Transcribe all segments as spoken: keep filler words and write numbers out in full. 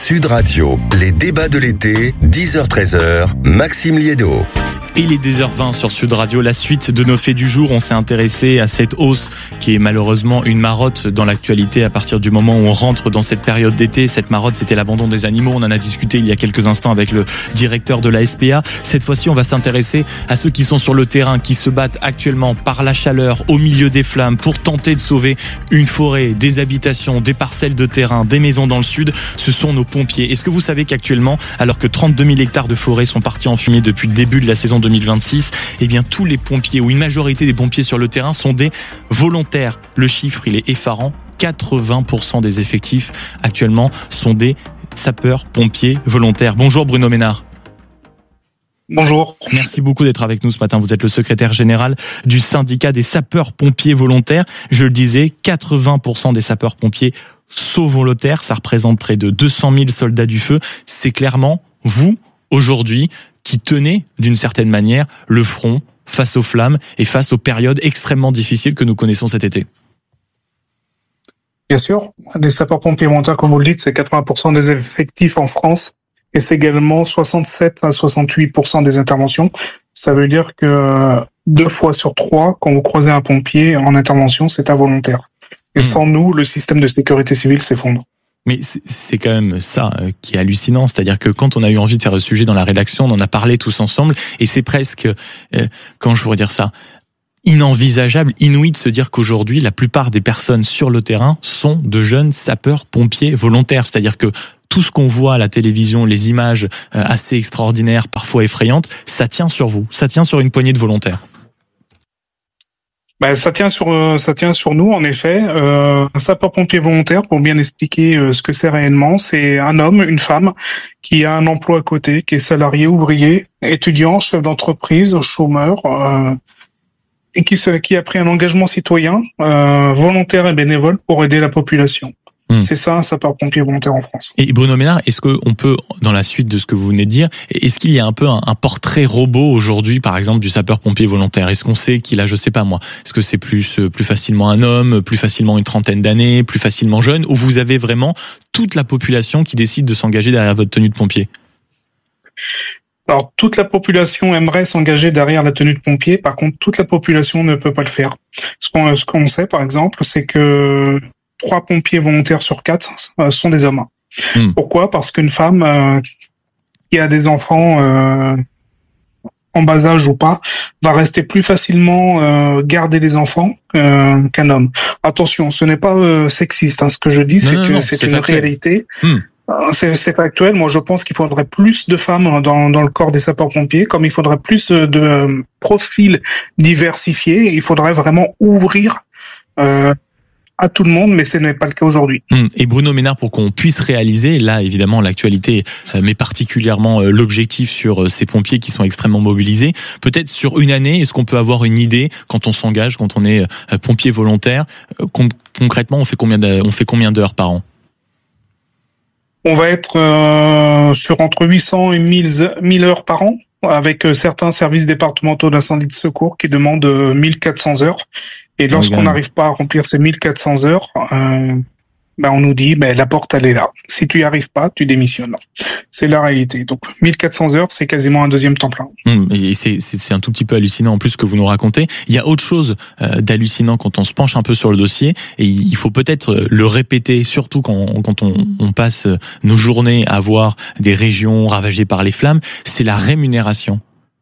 Sud Radio, les débats de l'été, dix heures treize heures, Maxime Liédo. Et il est deux heures vingt sur Sud Radio, la suite de nos faits du jour. On s'est intéressé à cette hausse qui est malheureusement une marotte dans l'actualité à partir du moment où on rentre dans cette période d'été. Cette marotte, c'était l'abandon des animaux. On en a discuté il y a quelques instants avec le directeur de la S P A. Cette fois-ci, on va s'intéresser à ceux qui sont sur le terrain, qui se battent actuellement par la chaleur, au milieu des flammes, pour tenter de sauver une forêt, des habitations, des parcelles de terrain, des maisons dans le sud. Ce sont nos pompiers. Est-ce que vous savez qu'actuellement, alors que trente-deux mille hectares de forêt sont partis en fumée depuis le début de la saison deux mille vingt-six, eh bien tous les pompiers ou une majorité des pompiers sur le terrain sont des volontaires. Le chiffre, il est effarant. quatre-vingts pour cent des effectifs actuellement sont des sapeurs-pompiers volontaires. Bonjour Bruno Ménard. Bonjour. Merci beaucoup d'être avec nous ce matin. Vous êtes le secrétaire général du syndicat des sapeurs-pompiers volontaires. Je le disais, quatre-vingts pour cent des sapeurs-pompiers sont volontaires. Ça représente près de deux cent mille soldats du feu. C'est clairement vous, aujourd'hui, qui tenez d'une certaine manière le front face aux flammes et face aux périodes extrêmement difficiles que nous connaissons cet été. Bien sûr, les sapeurs-pompiers volontaires, comme vous le dites, c'est quatre-vingts pour cent des effectifs en France et c'est également soixante-sept à soixante-huit pour cent des interventions. Ça veut dire que deux fois sur trois, quand vous croisez un pompier en intervention, c'est un volontaire. Et mmh. sans nous, le système de sécurité civile s'effondre. Mais c'est quand même ça qui est hallucinant, c'est-à-dire que quand on a eu envie de faire le sujet dans la rédaction, on en a parlé tous ensemble, et c'est presque, euh, quand je pourrais dire ça, inenvisageable, inouï de se dire qu'aujourd'hui, la plupart des personnes sur le terrain sont de jeunes sapeurs-pompiers volontaires, c'est-à-dire que tout ce qu'on voit à la télévision, les images assez extraordinaires, parfois effrayantes, ça tient sur vous, ça tient sur une poignée de volontaires. Ben, ça tient sur ça tient sur nous en effet. Euh, un sapeur-pompier volontaire, pour bien expliquer euh, ce que c'est réellement, c'est un homme, une femme qui a un emploi à côté, qui est salarié, ouvrier, étudiant, chef d'entreprise, chômeur, euh, et qui se, qui a pris un engagement citoyen, euh, volontaire et bénévole pour aider la population. Mmh. C'est ça un sapeur-pompier volontaire en France. Et Bruno Ménard, est-ce qu'on peut, dans la suite de ce que vous venez de dire, est-ce qu'il y a un peu un, un portrait robot aujourd'hui, par exemple, du sapeur-pompier volontaire? Est-ce qu'on sait qu'il a, je sais pas moi, est-ce que c'est plus plus facilement un homme, plus facilement une trentaine d'années, plus facilement jeune, ou vous avez vraiment toute la population qui décide de s'engager derrière votre tenue de pompier? Alors, toute la population aimerait s'engager derrière la tenue de pompier. Par contre, toute la population ne peut pas le faire. Ce qu'on, ce qu'on sait, par exemple, c'est que trois pompiers volontaires sur quatre euh, sont des hommes. Mmh. Pourquoi ? Parce qu'une femme euh, qui a des enfants euh, en bas âge ou pas va rester plus facilement euh, garder les enfants euh, qu'un homme. Attention, ce n'est pas euh, sexiste. Hein, ce que je dis, non, c'est, non, que, non, c'est, c'est une factuel. Réalité. Mmh. C'est, c'est factuel. Moi, je pense qu'il faudrait plus de femmes dans, dans le corps des sapeurs-pompiers, comme il faudrait plus de profils diversifiés. Il faudrait vraiment ouvrir euh, à tout le monde, mais ce n'est pas le cas aujourd'hui. Et Bruno Ménard, pour qu'on puisse réaliser, là évidemment l'actualité met particulièrement l'objectif sur ces pompiers qui sont extrêmement mobilisés, peut-être sur une année, est-ce qu'on peut avoir une idée quand on s'engage, quand on est pompier volontaire, concrètement on fait combien on fait combien d'heures par an ? On va être euh, sur entre huit cents et mille heures par an, avec certains services départementaux d'incendie de secours qui demandent mille quatre cents heures. Et lorsqu'on n'arrive pas à remplir ces mille quatre cents heures, euh, ben on nous dit ben la porte elle est là. Si tu y arrives pas, tu démissionnes. C'est la réalité. Donc mille quatre cents heures, c'est quasiment un deuxième temps plein. Mmh, et c'est, c'est c'est un tout petit peu hallucinant en plus ce que vous nous racontez. Il y a autre chose euh, d'hallucinant quand on se penche un peu sur le dossier, et il faut peut-être le répéter, surtout quand quand on, on passe nos journées à voir des régions ravagées par les flammes. C'est la rémunération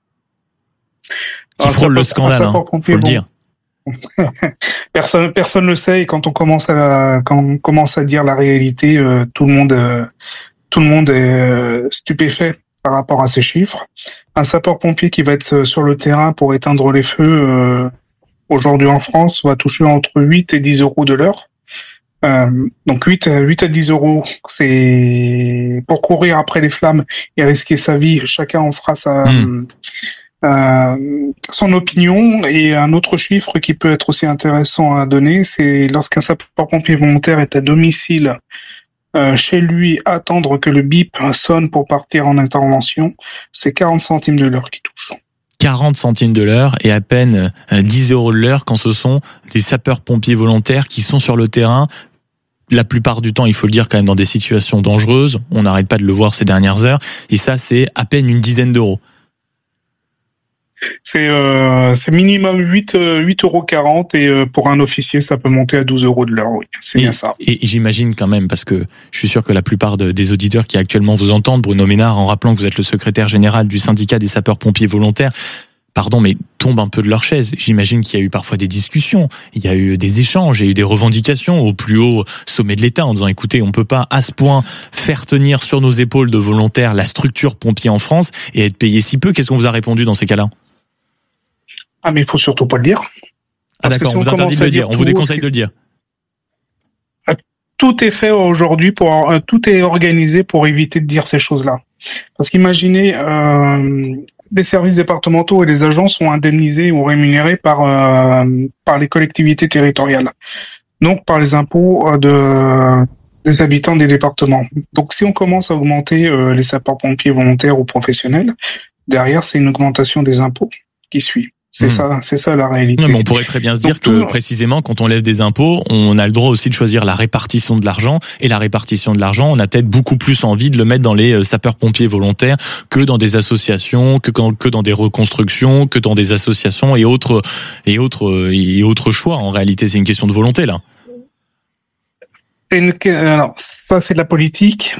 qui frôle le scandale. Hein, faut le dire. personne personne le sait, et quand on commence à quand on commence à dire la réalité, euh, tout le monde euh, tout le monde est euh, stupéfait par rapport à ces chiffres. Un sapeur-pompier qui va être sur le terrain pour éteindre les feux euh, aujourd'hui en France va toucher entre huit et dix euros de l'heure. Euh, donc huit à dix euros, c'est pour courir après les flammes et risquer sa vie. Chacun en fera sa mmh. Euh, son opinion. Et un autre chiffre qui peut être aussi intéressant à donner, c'est lorsqu'un sapeur-pompier volontaire est à domicile euh, chez lui, attendre que le bip sonne pour partir en intervention, c'est quarante centimes de l'heure qui touche. quarante centimes de l'heure et à peine dix euros de l'heure quand ce sont des sapeurs-pompiers volontaires qui sont sur le terrain la plupart du temps, il faut le dire, quand même dans des situations dangereuses. On n'arrête pas de le voir ces dernières heures. Et ça, c'est à peine une dizaine d'euros. C'est euh, c'est minimum huit euros quarante et euh, pour un officier, ça peut monter à douze euros de l'heure, oui. C'est et, bien ça. Et, et j'imagine quand même, parce que je suis sûr que la plupart de, des auditeurs qui actuellement vous entendent, Bruno Ménard, en rappelant que vous êtes le secrétaire général du syndicat des sapeurs-pompiers volontaires, pardon, mais tombent un peu de leur chaise. J'imagine qu'il y a eu parfois des discussions, il y a eu des échanges, il y a eu des revendications au plus haut sommet de l'État en disant, écoutez, on peut pas à ce point faire tenir sur nos épaules de volontaires la structure pompier en France et être payé si peu. Qu'est-ce qu'on vous a répondu dans ces cas-là? Ah, mais il faut surtout pas le dire. Ah d'accord, si on vous interdit de le dire, on vous déconseille de le dire. Tout est fait aujourd'hui pour, euh, tout est organisé pour éviter de dire ces choses-là. Parce qu'imaginez, euh, les services départementaux et les agents sont indemnisés ou rémunérés par euh, par les collectivités territoriales, donc par les impôts de des habitants des départements. Donc si on commence à augmenter euh, les sapeurs-pompiers volontaires ou professionnels, derrière c'est une augmentation des impôts qui suit. C'est mmh. ça, c'est ça la réalité. Non, mais on pourrait très bien se dire Donc, que tout... précisément quand on lève des impôts, on a le droit aussi de choisir la répartition de l'argent, et la répartition de l'argent, on a peut-être beaucoup plus envie de le mettre dans les sapeurs-pompiers volontaires que dans des associations, que que dans des reconstructions, que dans des associations et autres et autres et autres choix. En réalité, c'est une question de volonté là. C'est une... Alors ça, c'est de la politique.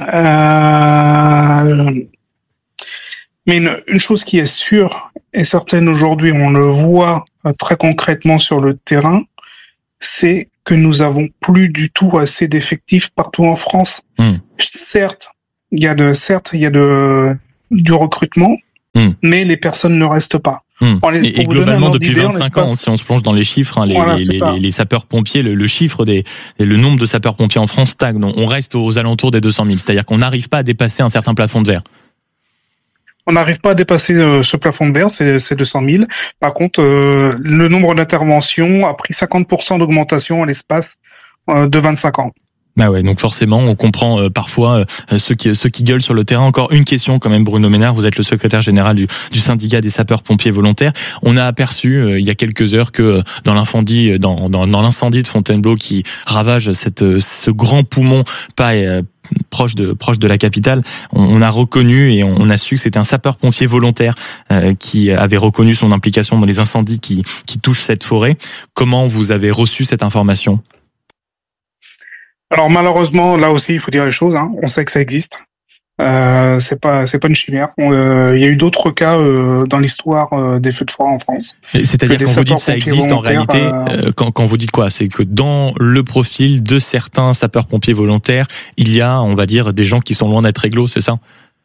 Euh... Mais une, une chose qui est sûre et certaine aujourd'hui, on le voit très concrètement sur le terrain, c'est que nous avons plus du tout assez d'effectifs partout en France. Mmh. Certes, il y a de, certes, il y a de, du recrutement, mmh. mais les personnes ne restent pas. Mmh. Les, et, et globalement, depuis vingt-cinq ans, si on se plonge dans les chiffres, hein, les, voilà, les, les, les sapeurs-pompiers, le, le chiffre des, le nombre de sapeurs-pompiers en France stagne. On reste aux alentours des deux cent mille. C'est-à-dire qu'on n'arrive pas à dépasser un certain plafond de verre. On n'arrive pas à dépasser euh, ce plafond de verre, c'est, c'est deux cent mille. Par contre, euh, le nombre d'interventions a pris cinquante pour cent d'augmentation à l'espace euh, de vingt-cinq ans. Bah ouais, donc forcément, on comprend euh, parfois euh, ceux qui ceux qui gueulent sur le terrain. Encore une question quand même, Bruno Ménard, vous êtes le secrétaire général du, du syndicat des sapeurs-pompiers volontaires. On a aperçu euh, il y a quelques heures que euh, dans l'incendie, dans, dans dans l'incendie de Fontainebleau qui ravage cette euh, ce grand poumon pas euh, proche de proche de la capitale, on, on a reconnu et on, on a su que c'était un sapeur-pompier volontaire euh, qui avait reconnu son implication dans les incendies qui qui touchent cette forêt. Comment vous avez reçu cette information ? Alors malheureusement, là aussi, il faut dire les choses. Hein. On sait que ça existe. Euh, c'est pas, c'est pas une chimère. Il euh, y a eu d'autres cas euh, dans l'histoire euh, des feux de forêt en France. C'est-à-dire quand vous dites ça existe en réalité, euh, quand, quand vous dites quoi, c'est que dans le profil de certains sapeurs-pompiers volontaires, il y a, on va dire, des gens qui sont loin d'être réglo, c'est ça ?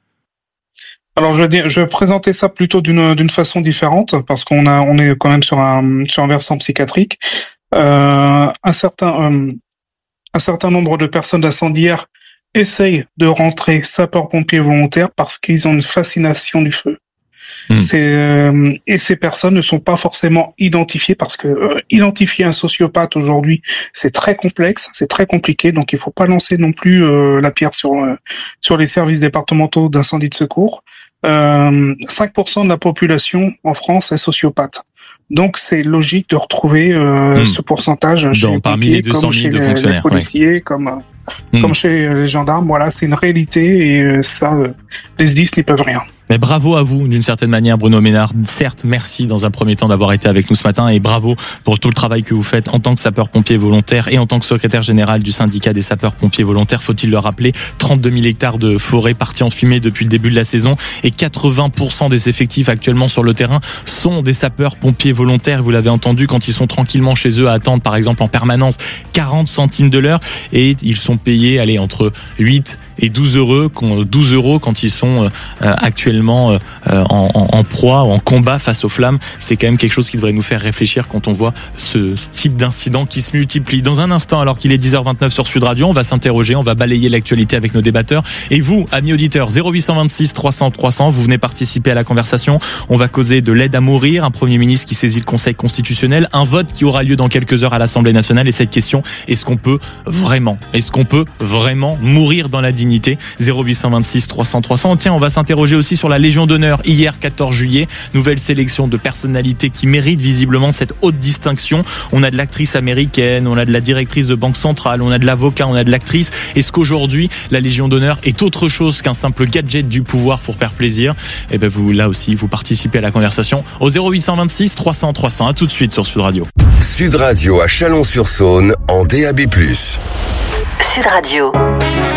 Alors je vais, je vais présenter ça plutôt d'une, d'une façon différente parce qu'on a, on est quand même sur un, sur un versant psychiatrique. Euh, un certain euh, Un certain nombre de personnes incendiaires essayent de rentrer sapeurs-pompiers volontaires parce qu'ils ont une fascination du feu. Mmh. C'est, euh, et ces personnes ne sont pas forcément identifiées parce que euh, identifier un sociopathe aujourd'hui, c'est très complexe, c'est très compliqué, donc il faut pas lancer non plus euh, la pierre sur euh, sur les services départementaux d'incendie de secours. Euh, cinq pour cent de la population en France est sociopathe. Donc c'est logique de retrouver euh, mmh. ce pourcentage chez Dans, les parmi pompiers, les deux cent mille comme de chez les, les policiers, ouais. comme mmh. comme chez les gendarmes. Voilà, c'est une réalité et euh, ça, euh, les S D I S n'y peuvent rien. Mais bravo à vous, d'une certaine manière, Bruno Ménard. Certes, merci dans un premier temps d'avoir été avec nous ce matin et bravo pour tout le travail que vous faites en tant que sapeur-pompier volontaire et en tant que secrétaire général du syndicat des sapeurs-pompiers volontaires. Faut-il le rappeler, trente-deux mille hectares de forêt partis en fumée depuis le début de la saison et quatre-vingts pour cent des effectifs actuellement sur le terrain sont des sapeurs-pompiers volontaires. Vous l'avez entendu, quand ils sont tranquillement chez eux à attendre, par exemple, en permanence, quarante centimes de l'heure et ils sont payés, allez, entre huit et douze euros, douze euros quand ils sont euh, actuellement euh, en, en, en proie, en combat face aux flammes. C'est quand même quelque chose qui devrait nous faire réfléchir quand on voit ce, ce type d'incident qui se multiplie. Dans un instant, alors qu'il est dix heures vingt-neuf sur Sud Radio, on va s'interroger, on va balayer l'actualité avec nos débatteurs. Et vous, amis auditeurs, zéro huit cent vingt-six trois cents trois cents, vous venez participer à la conversation. On va causer de l'aide à mourir, un Premier ministre qui saisit le Conseil constitutionnel, un vote qui aura lieu dans quelques heures à l'Assemblée nationale. Et cette question, est-ce qu'on peut vraiment, est-ce qu'on peut vraiment mourir dans la dignité ? dignité. zéro huit cent vingt-six trois cents trois cents. Tiens, on va s'interroger aussi sur la Légion d'honneur. Hier, quatorze juillet, nouvelle sélection de personnalités qui méritent visiblement cette haute distinction. On a de l'actrice américaine, on a de la directrice de banque centrale, on a de l'avocat, on a de l'actrice. Est-ce qu'aujourd'hui, la Légion d'honneur est autre chose qu'un simple gadget du pouvoir pour faire plaisir? Eh ben vous, là aussi, vous participez à la conversation au zéro huit cent vingt-six trois cents trois cents. À tout de suite sur Sud Radio. Sud Radio à Chalon-sur-Saône en D A B plus. Sud Radio.